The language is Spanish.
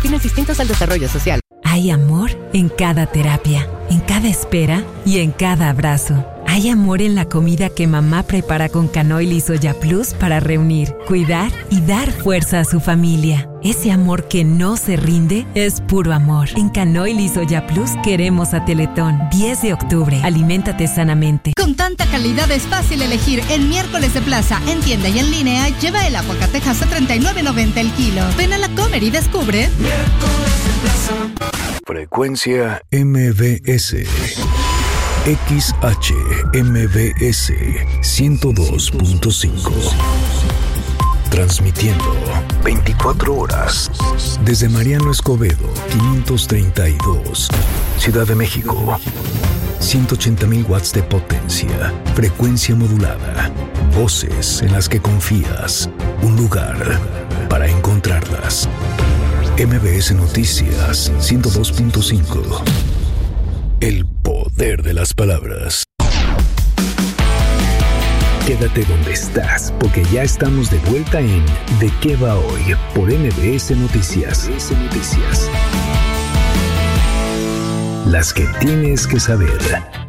fines distintos al desarrollo social. Hay amor en cada terapia, en cada espera y en cada abrazo. Hay amor en la comida que mamá prepara con Canoil y Soya Plus para reunir, cuidar y dar fuerza a su familia. Ese amor que no se rinde es puro amor. En Canoil y Soya Plus queremos a Teletón. 10 de octubre. Aliméntate sanamente. Con tanta calidad es fácil elegir. En Miércoles de Plaza, en tienda y en línea, lleva el aguacatejas a $39.90 el kilo. Ven a la Comer y descubre. Miércoles de Plaza. Frecuencia MBS. XHMBS 102.5. Transmitiendo 24 horas desde Mariano Escobedo 532, Ciudad de México. 180,000 watts de potencia, frecuencia modulada, voces en las que confías, un lugar para encontrarlas. MBS Noticias 102.5. El poder de las palabras. Quédate donde estás, porque ya estamos de vuelta en ¿De qué va hoy? Por MBS Noticias. Las que tienes que saber.